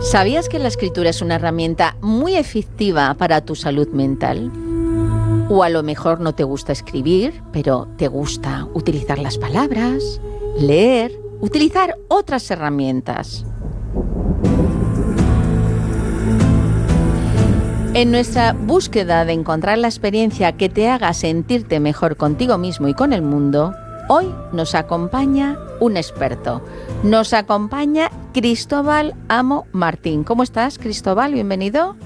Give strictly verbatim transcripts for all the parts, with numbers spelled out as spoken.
¿Sabías que la escritura es una herramienta muy efectiva para tu salud mental? O a lo mejor no te gusta escribir, pero te gusta utilizar las palabras, leer, utilizar otras herramientas. En nuestra búsqueda de encontrar la experiencia que te haga sentirte mejor contigo mismo y con el mundo, hoy nos acompaña un experto. Nos acompaña Cristóbal Amo Martín. ¿Cómo estás, Cristóbal? Bienvenido.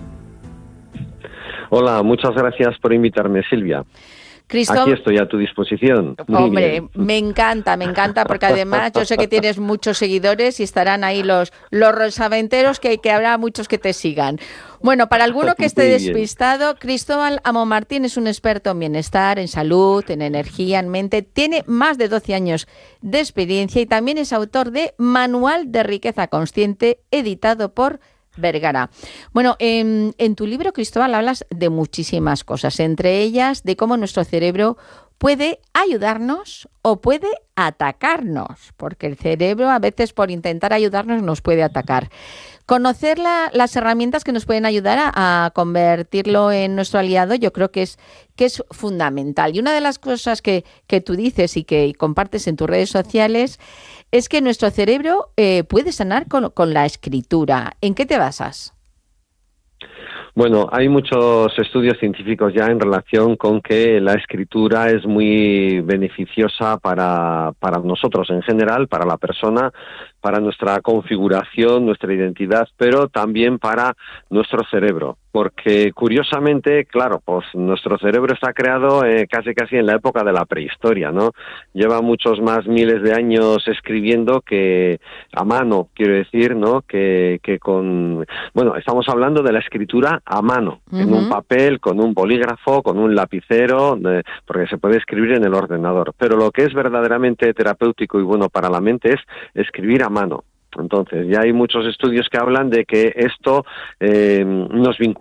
Hola, muchas gracias por invitarme, Silvia. Cristóbal... Aquí estoy a tu disposición. Muy Hombre, bien. me encanta, me encanta, porque además yo sé que tienes muchos seguidores y estarán ahí los, los rosaventeros, que, que habrá muchos que te sigan. Bueno, para alguno que esté despistado, Cristóbal Amo Martín es un experto en bienestar, en salud, en energía, en mente. Tiene más de doce años de experiencia y también es autor de Manual de Riqueza Consciente, editado por Vergara. Bueno, en, en tu libro, Cristóbal, hablas de muchísimas cosas, entre ellas de cómo nuestro cerebro puede ayudarnos o puede atacarnos, porque el cerebro a veces por intentar ayudarnos nos puede atacar. Conocer la, las herramientas que nos pueden ayudar a, a convertirlo en nuestro aliado, yo creo que es, que es fundamental. Y una de las cosas que, que tú dices y que compartes en tus redes sociales es que nuestro cerebro eh, puede sanar con, con la escritura. ¿En qué te basas? Bueno, hay muchos estudios científicos ya en relación con que la escritura es muy beneficiosa para, para nosotros en general, para la persona, para nuestra configuración, nuestra identidad, pero también para nuestro cerebro. Porque curiosamente, claro, pues nuestro cerebro está creado eh, casi casi en la época de la prehistoria, ¿no? Lleva muchos más miles de años escribiendo que a mano, quiero decir, ¿no? Que, que con... Bueno, estamos hablando de la escritura a mano, uh-huh. En un papel, con un bolígrafo, con un lapicero, eh, porque se puede escribir en el ordenador. Pero lo que es verdaderamente terapéutico y bueno para la mente es escribir a mano. Entonces, ya hay muchos estudios que hablan de que esto eh, nos vincula